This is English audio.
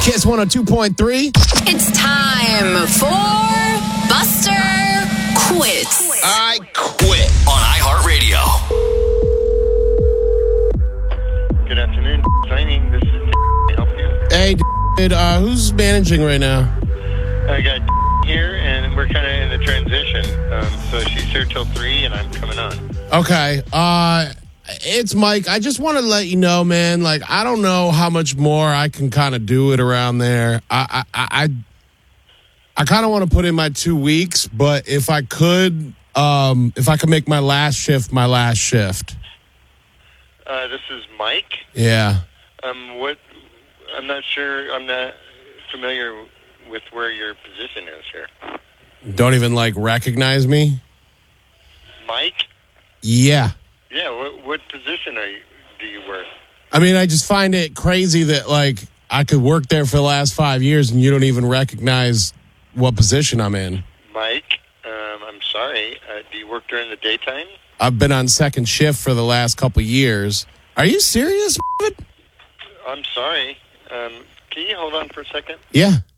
Kiss 102.3. It's time for Buster Quits. I quit on iHeartRadio. Good afternoon. Signing. This is. Can I help you? Hey, dude, who's managing right now? I got here, and we're kind of in the transition. So she's here till 3, and I'm coming on. Okay. It's Mike. I just want to let you know, man, like, I don't know how much more I can kind of do it around there. I kind of want to put in my 2 weeks, but if I could make my last shift. This is Mike. Yeah. What? I'm not sure. I'm not familiar with where your position is here. Don't even, recognize me? Mike? Yeah. Yeah. What position do you work? I mean, I just find it crazy that, I could work there for the last 5 years and you don't even recognize what position I'm in. Mike, I'm sorry. Do you work during the daytime? I've been on second shift for the last couple years. Are you serious, David? I'm sorry. Can you hold on for a second? Yeah.